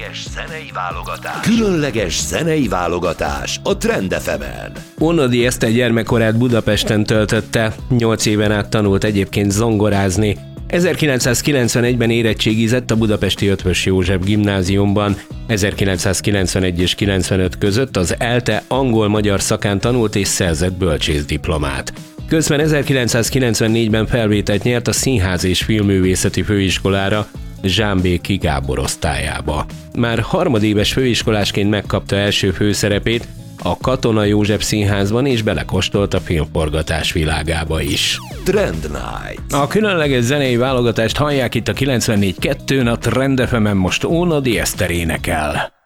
Különleges zenei válogatás a Trend FM-en. Ónodi Eszter gyermekkorát Budapesten töltötte, 8 éven át tanult egyébként zongorázni. 1991-ben érettségizett a budapesti Eötvös József gimnáziumban, 1991 és 95 között az ELTE angol-magyar szakán tanult és szerzett bölcsészdiplomát. Közben 1994-ben felvételt nyert a Színház és Filmművészeti Főiskolára, Zsámbéki Gábor osztályába. Már harmadéves főiskolásként megkapta első főszerepét a Katona József Színházban, és belekóstolt a filmforgatás világába is. Trend Night. A különleges zenei válogatást hallják itt a 94.2-n, a Trend FM-en most Ónodi Eszter énekel.